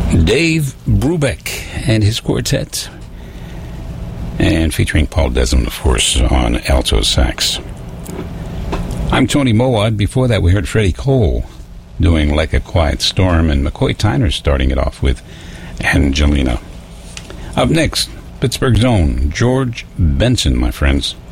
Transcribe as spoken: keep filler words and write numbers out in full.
Dave Brubeck and his quartet, and featuring Paul Desmond, of course, on alto sax. I'm Tony Mowat. Before that, we heard Freddie Cole doing Like a Quiet Storm, and McCoy Tyner starting it off with Angelina. Up next, Pittsburgh's own George Benson, my friends.